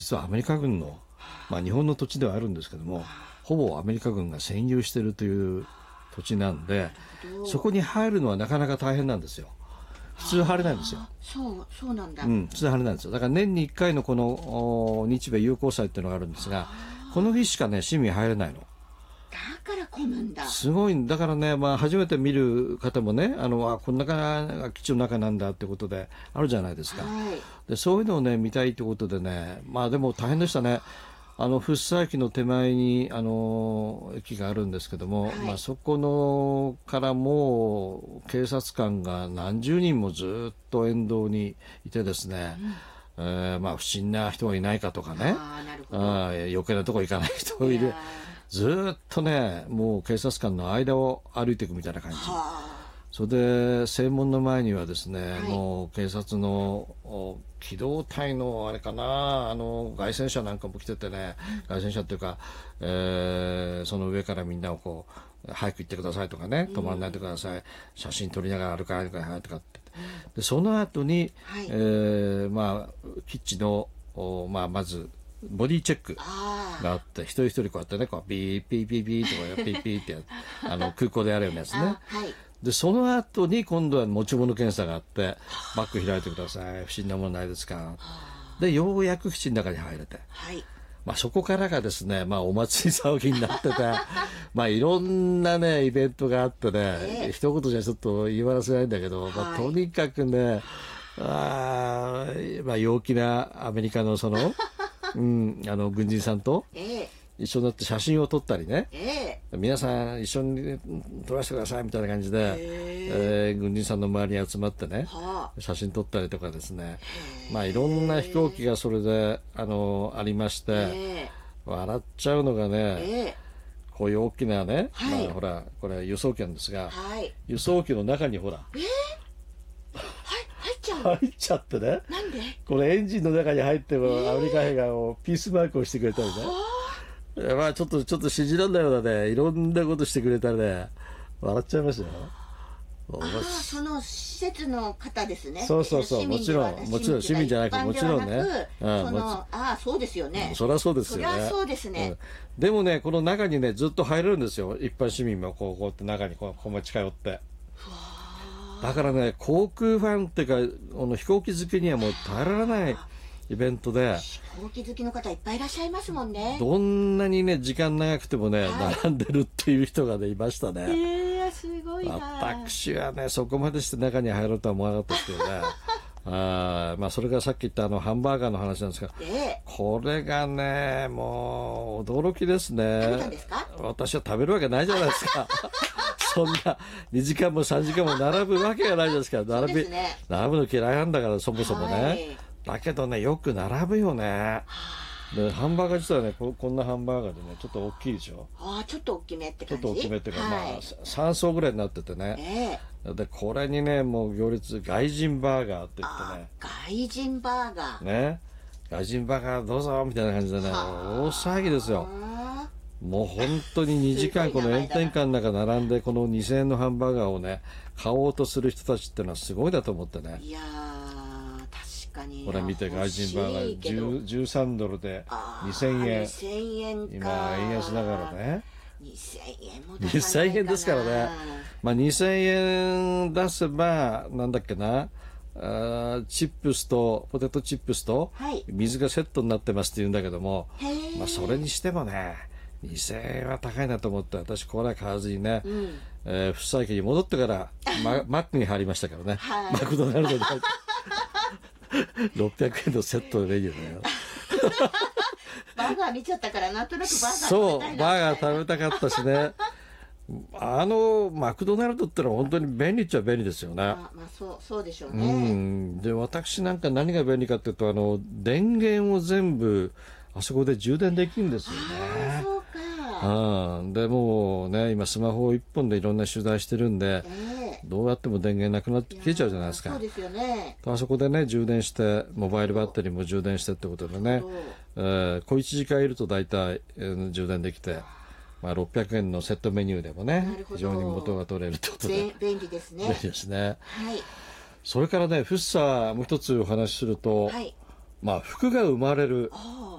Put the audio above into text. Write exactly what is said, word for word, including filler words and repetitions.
実はアメリカ軍の、まあ、日本の土地ではあるんですけども、ほぼアメリカ軍が占有しているという土地なんで、そこに入るのはなかなか大変なんですよ。普通入れないんですよ。 そうそうなんだ、 うん、普通入れないんですよ。だから年にいっかいのこの日米友好祭っていうのがあるんですが、この日しかね市民入れないの。 だから混むんだ。 すごい。だからね、まあ、初めて見る方もね、あのあこんなが基地の中なんだってことであるじゃないですか、 はい、 でそういうのをね見たいってことでね、まあでも大変でしたね。あの福生駅の手前にあの駅があるんですけども、 はい、 まあ、そこのからも警察官が何十人もずっと沿道にいてですね、うん、えー、まあ不審な人がいないかとかね、 あ、なるほど、 あ余計なとこ行かない人がいる。ずっとねもう警察官の間を歩いていくみたいな感じ。それで正門の前にはですね、はい、もう警察の機動隊のあれかな、あの凱旋車なんかも来ててね、凱旋車っていうか、えー、その上からみんなをこう早く行ってくださいとかね、止まらないでください、うん、写真撮りながら歩かないでくださいとかって、でその後に、はい、えー、まあ基地の、まあ、まずボディチェックがあって、一人一人こうやってね、こうビーピーピーピーとかピーピーってやあの空港でやるようなやつね。はい、でその後に今度は持ち物検査があって、バッグ開いてください、不審なものないですか。でようやく基地の中に入れて、はい、まあ、そこからがですね、まあ、お祭り騒ぎになっててまあいろんなねイベントがあってね、えー、一言じゃちょっと言い話せないんだけど、はい、まあ、とにかくね、あ、まあ、陽気なアメリカのそのうん、あの軍人さんと一緒になって写真を撮ったりね、えー、皆さん一緒に撮らせてくださいみたいな感じで、えーえー、軍人さんの周りに集まってね、はあ、写真撮ったりとかですね、まあいろんな飛行機がそれであのありまして、えー、笑っちゃうのがね、えー、こういう大きなね、はい、まあ、ほらこれ輸送機なんですが、はい、輸送機の中にほら、えー入っちゃってね。 なんでこれエンジンの中に入っても、えー、アメリカ兵がピースマークをしてくれたりね、まあちょっとちょっと信じられないようなねいろんなことしてくれたらね笑っちゃいましたよ。 あ、その施設の方ですね。 そうそうそう、もちろんもちろん市民じゃなくてもちろんね、 うん、そのあそうですよね、 うん、そりゃそうですよね、 そりゃそうですね、 うん、でもねこの中にねずっと入れるんですよ、一般市民もこうこうやって中にこうこう近寄って。だからね航空ファンっていうかこの飛行機好きにはもう耐えられないイベントで、 飛行機好きの方いっぱいいらっしゃいますもんね。 どんなにね時間長くてもね、はい、並んでるっていう人がねいましたね。 えー、すごいな。 私はねそこまでして中に入ろうとは思わなかったですけどねあ、まあ、それがさっき言ったあのハンバーガーの話なんですが、えー、これがねもう驚きですね。 食べたんですか？ 私は食べるわけないじゃないですかそんなにじかんもさんじかんも並ぶわけがないじゃないですか。並び、ね、並ぶの嫌いなんだからそもそもね、はい、だけどねよく並ぶよね。でハンバーガー自体はね こ, こんなハンバーガーでねちょっと大きいでしょ。 ああちょっと大きめって感じ。 ちょっと大きめっていうか、はい、まあさん層ぐらいになっててね、えー、でこれにねもう行列外人バーガーって言ってね、 外人バーガーね、外人バーガーどうぞみたいな感じでね大騒ぎですよ。もう本当ににじかんこの炎天下の中並んでこのにせんえんのハンバーガーをね買おうとする人たちってのはすごいだと思ってね。 いやー確かに。 これ見て外人バーガーじゅうさんドルでにせんえん。 にせんえんか。 今円安ながらねにせんえんも出さないかな。 にせんえんですからね。まあにせんえん出せばなんだっけな、あチップスとポテトチップスと水がセットになってますって言うんだけども、はい、まあそれにしてもねにせんえんは高いなと思って私これは買わずにね、うんえー、福生駅に戻ってからマ, マックに入りましたからね、はい、マクドナルドでろっぴゃくえんのセットでレギュラーだよバーガー見ちゃったからなんとなくバーガー食べたいな。 そうバーガー食べたかったしねあのマクドナルドってのは本当に便利っちゃ便利ですよね。 あ、まあ、そう、そうでしょうね。 うんで私なんか何が便利かっていうとあの電源を全部あそこで充電できるんですよね。 あそうか。 うん、でもうね今スマホ一本でいろんな取材してるんで、えー、どうやっても電源なくなって消えちゃうじゃないですか。 そうですよね。 あそこでね充電してモバイルバッテリーも充電してってことでね、えー、小いちじかんいると大体、えー、充電できて、まあ、ろっぴゃくえんのセットメニューでもね非常に元が取れるってことで便利ですね。 便利ですね。 はい。 それからね福生もう一つお話しすると、はい、 まあ、福が生まれるあ